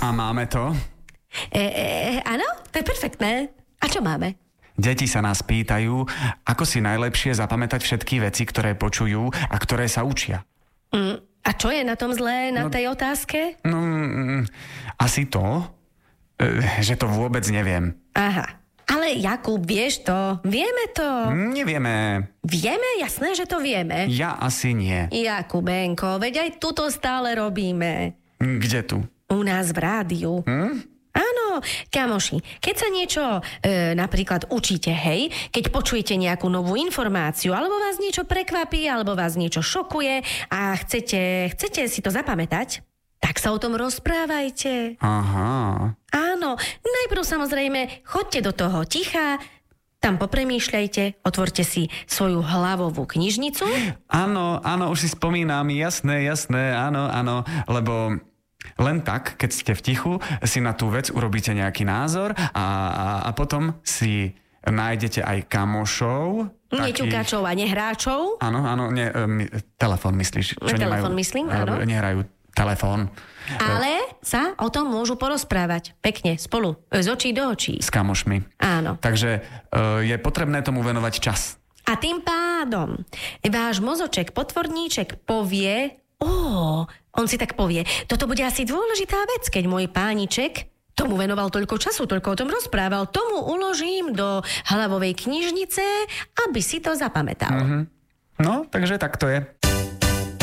A máme to? Áno, to je perfektné. A čo máme? Deti sa nás pýtajú, ako si najlepšie zapamätať všetky veci, ktoré počujú a ktoré sa učia. A čo je na tom zlé, na tej otázke? Asi to, že to vôbec neviem. Aha. Ale Jakub, vieš to? Vieme to. Nevieme. Vieme? Jasné, že to vieme. Ja asi nie. Jakubenko, veď aj tuto stále robíme. Kde tu? U nás v rádiu. Áno, kamoši, keď sa niečo napríklad učíte, hej, keď počujete nejakú novú informáciu, alebo vás niečo prekvapí, alebo vás niečo šokuje a chcete si to zapamätať, tak sa o tom rozprávajte. Aha. Áno, najprv samozrejme choďte do toho ticha, tam popremýšľajte, otvorte si svoju hlavovú knižnicu. Áno, už si spomínam, jasné, áno, lebo len tak, keď ste v tichu, si na tú vec urobíte nejaký názor a potom si nájdete aj kamošov. Neťukáčov a nehráčov. Áno, telefón myslíš? Telefón myslím, áno. Nehrajú telefón. Ale sa o tom môžu porozprávať pekne, spolu, z očí do očí. S kamošmi. Áno. Takže je potrebné tomu venovať čas. A tým pádom váš mozoček, potvorníček povie, on si tak povie, toto bude asi dôležitá vec, keď môj pániček tomu venoval toľko času, toľko o tom rozprával, tomu uložím do hlavovej knižnice, aby si to zapamätal. No, takže tak to je.